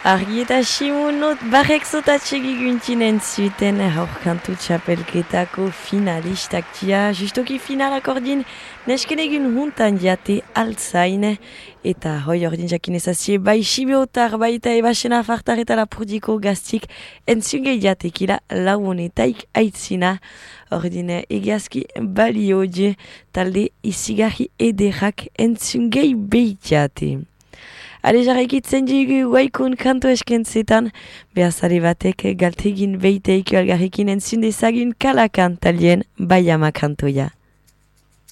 Argi eta Simonot barrek zotatxegi guntzinen zuten haurkantu txapelketako finalistak tia. Justoki finalak ordin nesken egun huntan jate altzain. Eta hoi ordin jakin ezazie bai Sibiotar baita ebasena fartar eta lapurdiko gaztik entzungei jatekila lauonetaik aitzina. Ordin egiazki balio je talde izigarri ederrak entzungei behitate. Ale jarraikitzen dugu guaikun kanto eskentzetan, behazare batek galtegin beiteik algarrikin entzun dezagun kalakan talien baiama kantoia.